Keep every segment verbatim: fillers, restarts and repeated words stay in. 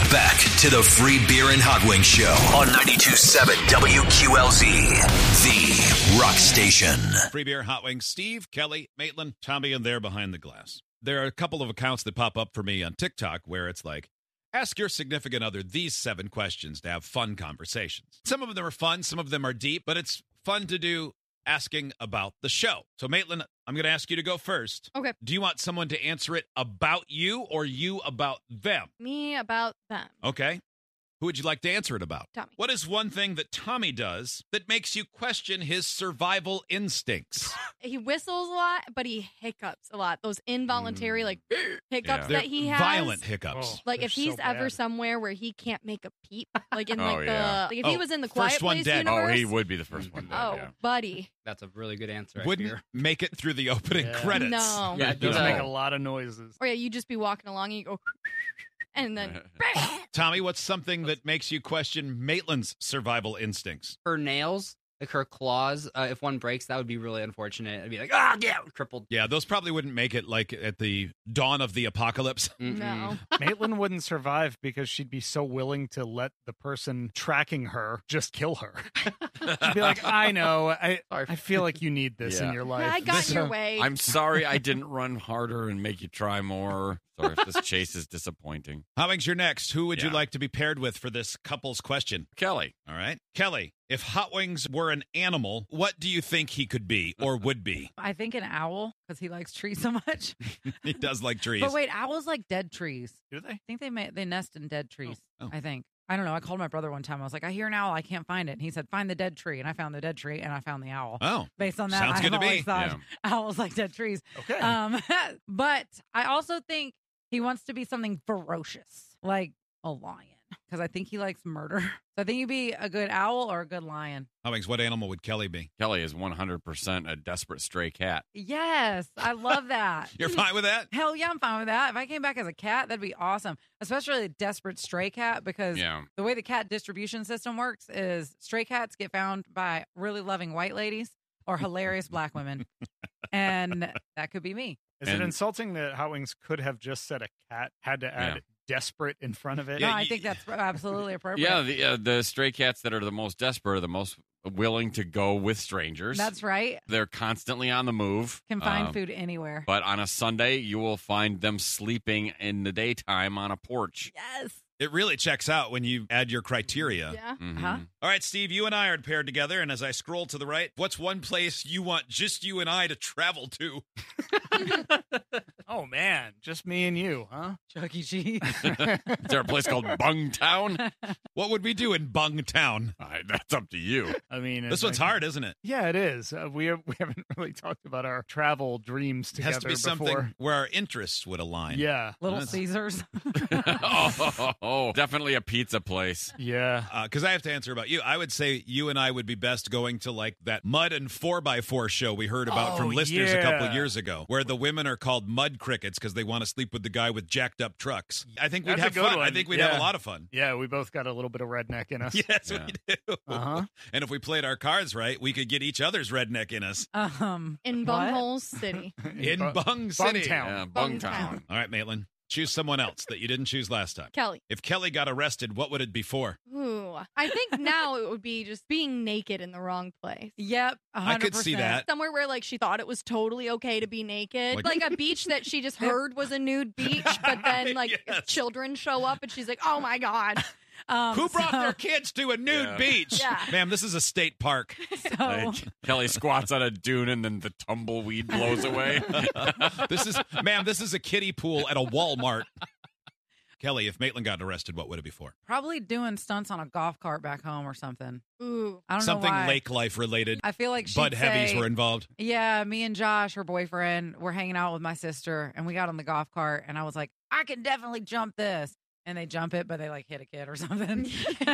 Back to the Free Beer and Hot Wings Show on ninety-two point seven W Q L Z, the rock station. Free Beer, Hot Wings, Steve, Kelly, Maitland, Tommy, and they're behind the glass. There are a couple of accounts that pop up for me on TikTok where it's like, ask your significant other these seven questions to have fun conversations. Some of them are fun, some of them are deep, but it's fun to do asking about the show. So, Maitland, I'm going to ask you to go first. Okay. Do you want someone to answer it about you or you about them? Me about them. Okay. Who would you like to answer it about? Tommy. What is one thing that Tommy does that makes you question his survival instincts? He whistles a lot, but he hiccups a lot. Those involuntary, like, hiccups They're that he has. violent hiccups. Oh. Like, They're if he's so ever bad. somewhere where he can't make a peep, like in Oh, like yeah. the, like if Oh, he was in the first Quiet one Place dead. universe. Oh, he would be the first one. Dead, Oh, yeah. buddy. That's a really good answer. I Wouldn't fear. make it through the opening Yeah. credits. No. Yeah, It does No. make a lot of noises. Or yeah, you just be walking along and you go, and then Tommy, what's something that makes you question Maitland's survival instincts? Her nails, like her claws, uh, if one breaks, that would be really unfortunate. I'd be like, ah, yeah, crippled. Yeah, those probably wouldn't make it like at the dawn of the apocalypse. Mm-mm. no. Maitland wouldn't survive because she'd be so willing to let the person tracking her just kill her. She'd be like, I know, I Sorry. I feel like you need this Yeah. in your life. I got This- your way. I'm sorry I didn't run harder and make you try more. Sorry if this chase is disappointing. Hot Wings, you're next. Who would you Yeah. like to be paired with for this couple's question? Kelly. All right. Kelly, if Hot Wings were an animal, what do you think he could be or would be? I think an owl because he likes trees so much. He does like trees. But wait, owls like dead trees. Do they? I think they may, they nest in dead trees. Oh. I think. I don't know. I called my brother one time. I was like, I hear an owl. I can't find it. And he said, find the dead tree. And I found the dead tree and I found the owl. Oh, Based on that, sounds I've good to always me. thought Yeah. owls like dead trees. Okay. Um, but I also think he wants to be something ferocious, like a lion, because I think he likes murder. So I think he'd be a good owl or a good lion. Hot Wings, what animal would Kelly be? Kelly is one hundred percent a desperate stray cat. Yes, I love that. You're fine with that? Hell yeah, I'm fine with that. If I came back as a cat, that'd be awesome. Especially a desperate stray cat, because Yeah. the way the cat distribution system works is stray cats get found by really loving white ladies or hilarious black women. And that could be me. Is And- it insulting that Hot Wings could have just said a cat, had to add Yeah. desperate in front of it? Yeah, no, I you- think that's absolutely appropriate. Yeah, the uh, the stray cats that are the most desperate are the most willing to go with strangers. That's right. They're constantly on the move. Can find Uh, food anywhere. But on a Sunday, you will find them sleeping in the daytime on a porch. Yes. It really checks out when you add your criteria. Yeah. Mhm. Huh? All right, Steve, you and I are paired together, and as I scroll to the right, what's one place you want just you and I to travel to? Oh, man. Just me and you, huh? Chuck E. Cheese. Is there a place called Bungtown? What would we do in Bungtown? Uh, that's up to you. I mean, This it's one's like- hard, isn't it? Yeah, it is. Uh, we have, we haven't really talked about our travel dreams It together has to be something before. where our interests would align. Yeah, Little That's- Caesars. oh, definitely a pizza place. yeah. Because I have to answer about you. I would say you and I would be best going to like that mud and four by four show we heard about Oh, from listeners a couple of yeah. years ago, where the women are called mud crickets because they want to sleep with the guy with jacked up trucks. I think we'd That's a have good fun. I one. think we'd have Yeah. a lot of fun. Yeah, we both got a little bit of redneck in us. Yes, Yeah. we do. Uh-huh. And if we played our cards right, we could get each other's redneck in us. um, In what? Bunghole City. In Bu- Bung City. Bungtown. Yeah, Bungtown. Bungtown. All right, Maitland. Choose someone else that you didn't choose last time. Kelly. If Kelly got arrested, what would it be for? Ooh. I think now it would be just being naked in the wrong place. Yep. one hundred percent. I could see that. Somewhere where like she thought it was totally okay to be naked. Like- Like, a beach that she just heard was a nude beach, but then like Yes. children show up and she's like, oh my God. Um, Who brought so, their kids to a nude Yeah. beach? Yeah. Ma'am, this is a state park. So, Like, Kelly squats on a dune and then the tumbleweed blows away. This is, ma'am, this is a kiddie pool at a Walmart. Kelly, if Maitland got arrested, what would it be for? probably doing stunts on a golf cart back home or something. Ooh. I don't Something know why. lake life related. I feel like she'd Bud heavies say, were involved. Yeah, me and Josh, her boyfriend, were hanging out with my sister, and we got on the golf cart, and I was like, I can definitely jump this. And they jump it, but they like hit a kid or something.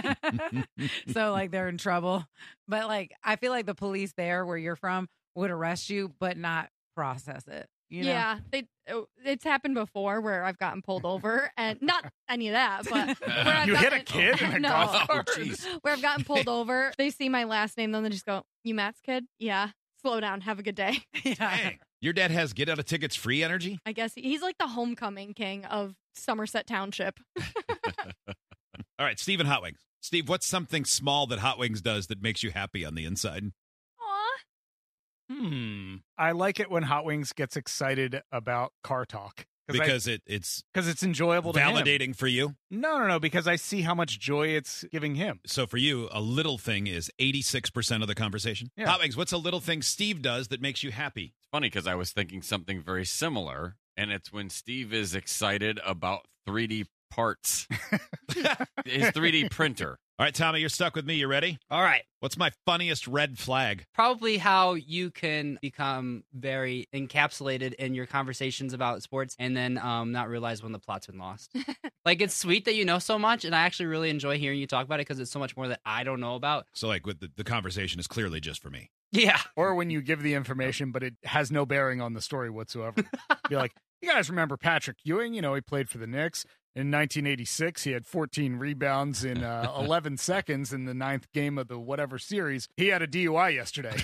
So like they're in trouble. But like I feel like the police there where you're from would arrest you, but not process it. You know? Yeah, they, oh, it's happened before where I've gotten pulled over, and not any of that, but where I've You hit gotten, a kid in a no, golf Oh, cart? jeez. where I've gotten pulled over. They see my last name, then they just go, "You Matt's kid? Yeah, slow down, have a good day." Yeah. Dang. Your dad has get out of tickets free energy? I guess he- he's like the homecoming king of Somerset Township. All right, Steve and Hot Wings. Steve, what's something small that Hot Wings does that makes you happy on the inside? Aw. Hmm. I like it when Hot Wings gets excited about car talk. Because I, it, it's because it's enjoyable to validating him. for you? No, no, no, because I see how much joy it's giving him. So for you, a little thing is eighty-six percent of the conversation? Yeah. Hot Wings, what's a little thing Steve does that makes you happy? It's funny because I was thinking something very similar, and it's when Steve is excited about three D parts. His three D printer. All right, Tommy, you're stuck with me. You ready? All right. What's my funniest red flag? Probably how you can become very encapsulated in your conversations about sports and then um, not realize when the plot's been lost. Like, it's sweet that you know so much, and I actually really enjoy hearing you talk about it because it's so much more that I don't know about. So, like, with the, the conversation is clearly just for me. Yeah. Or when you give the information, but it has no bearing on the story whatsoever. Be like, you guys remember Patrick Ewing? You know, he played for the Knicks. In nineteen eighty-six, he had fourteen rebounds in uh, eleven seconds in the ninth game of the whatever series. He had a D U I yesterday.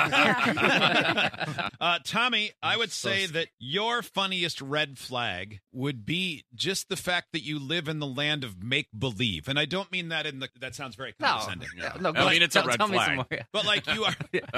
uh, Tommy, I would say that your funniest red flag would be just the fact that you live in the land of make-believe. And I don't mean that in the... That sounds very condescending. No, no, I mean, it's a tell, red tell me some flag. more, yeah. But, like, you are...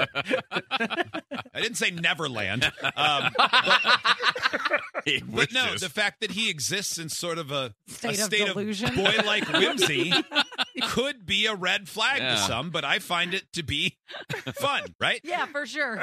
I didn't say Neverland. Um, but, He but no, wishes. the fact that he exists in sort of a State a of state delusion. of boy-like whimsy could be a red flag Yeah. to some, but I find it to be fun, right? Yeah, for sure.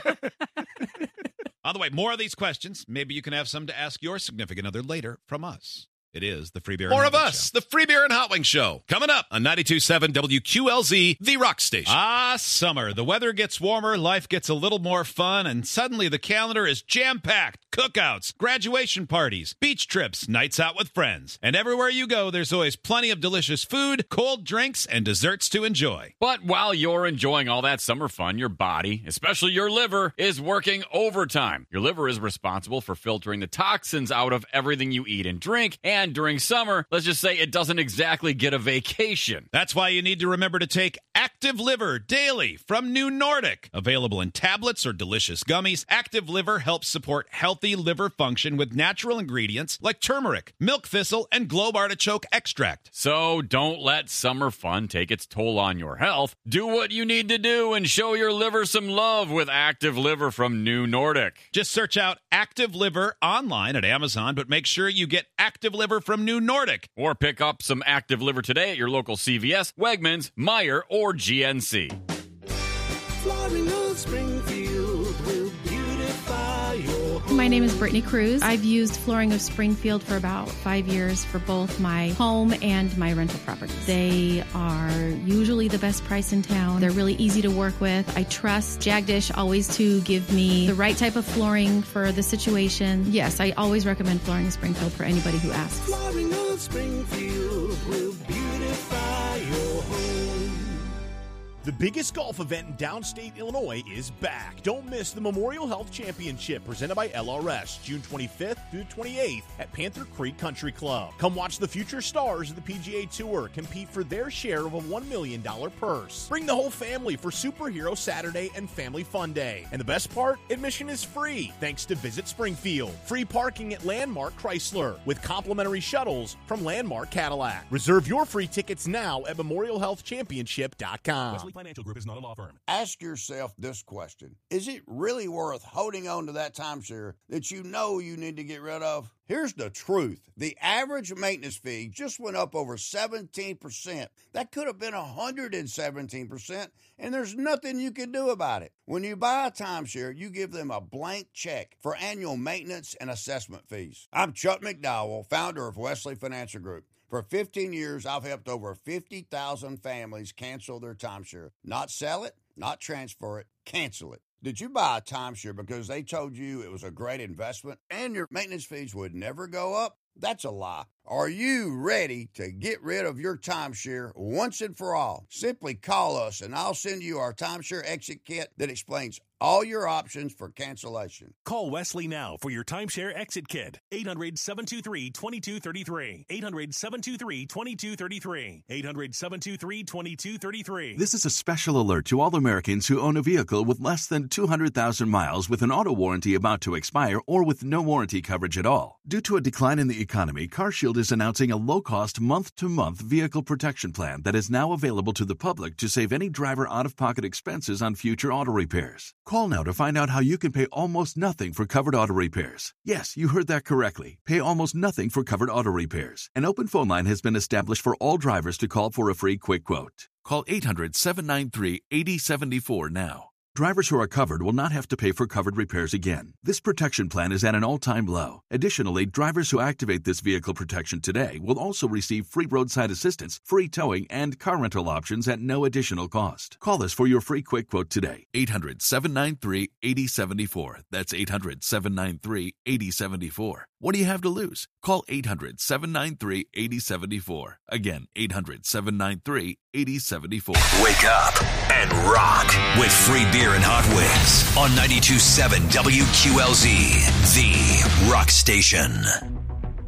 By the way, more of these questions. Maybe you can have some to ask your significant other later from us. It is the Free Beer and More Hot of Wings us, Show. the Free Beer and Hot Wings Show, coming up on ninety-two point seven W Q L Z, the Rock Station. Ah, summer. The weather gets warmer, life gets a little more fun, and suddenly the calendar is jam-packed. Cookouts, graduation parties, beach trips, nights out with friends. And everywhere you go, there's always plenty of delicious food, cold drinks, and desserts to enjoy. But while you're enjoying all that summer fun, your body, especially your liver, is working overtime. Your liver is responsible for filtering the toxins out of everything you eat and drink, and during summer, let's just say it doesn't exactly get a vacation. That's why you need to remember to take Active Liver daily from New Nordic. Available in tablets or delicious gummies, Active Liver helps support healthy liver function with natural ingredients like turmeric, milk thistle, and globe artichoke extract. So don't let summer fun take its toll on your health. Do what you need to do and show your liver some love with Active Liver from New Nordic. Just search out Active Liver online at Amazon, but make sure you get Active Liver from New Nordic. Or pick up some Active Liver today at your local C V S, Wegmans, Meijer, or G N C. Flooring of Springfield will beautify your home. My name is Brittany Cruz. I've used Flooring of Springfield for about five years for both my home and my rental properties. They are usually the best price in town. They're really easy to work with. I trust Jagdish always to give me the right type of flooring for the situation. Yes, I always recommend Flooring of Springfield for anybody who asks. Flooring of Springfield will beautify your home. The biggest golf event in downstate Illinois is back. Don't miss the Memorial Health Championship presented by L R S, June twenty-fifth through the twenty-eighth at Panther Creek Country Club. Come watch the future stars of the P G A Tour compete for their share of a one million dollars purse. Bring the whole family for Superhero Saturday and Family Fun Day. And the best part, admission is free thanks to Visit Springfield. Free parking at Landmark Chrysler with complimentary shuttles from Landmark Cadillac. Reserve your free tickets now at memorial health championship dot com. Financial Group is not a law firm. Ask yourself this question. Is it really worth holding on to that timeshare that you know you need to get rid of? Here's the truth. The average maintenance fee just went up over seventeen percent. That could have been one hundred seventeen percent, and there's nothing you can do about it. When you buy a timeshare, you give them a blank check for annual maintenance and assessment fees. I'm Chuck McDowell, founder of Wesley Financial Group. For fifteen years, I've helped over fifty thousand families cancel their timeshare. Not sell it, not transfer it, cancel it. Did you buy a timeshare because they told you it was a great investment and your maintenance fees would never go up? That's a lie. Are you ready to get rid of your timeshare once and for all? Simply call us and I'll send you our timeshare exit kit that explains all your options for cancellation. Call Wesley now for your timeshare exit kit. eight hundred, seven two three, two two three three. eight hundred, seven two three, two two three three. eight hundred, seven two three, two two three three. This is a special alert to all Americans who own a vehicle with less than two hundred thousand miles with an auto warranty about to expire or with no warranty coverage at all. Due to a decline in the economy, CarShield is announcing a low-cost month-to-month vehicle protection plan that is now available to the public to save any driver out-of-pocket expenses on future auto repairs. Call now to find out how you can pay almost nothing for covered auto repairs. Yes, you heard that correctly. Pay almost nothing for covered auto repairs. An open phone line has been established for all drivers to call for a free quick quote. Call eight hundred, seven nine three, eight zero seven four now. Drivers who are covered will not have to pay for covered repairs again. This protection plan is at an all-time low. Additionally, drivers who activate this vehicle protection today will also receive free roadside assistance, free towing, and car rental options at no additional cost. Call us for your free quick quote today. eight hundred, seven nine three, eight zero seven four. That's eight hundred, seven nine three, eight zero seven four. What do you have to lose? Call eight hundred, seven nine three, eight zero seven four. Again, eight hundred, seven nine three, eight zero seven four. Wake up and rock with free beer and hot wings on ninety-two point seven W Q L Z, the rock station.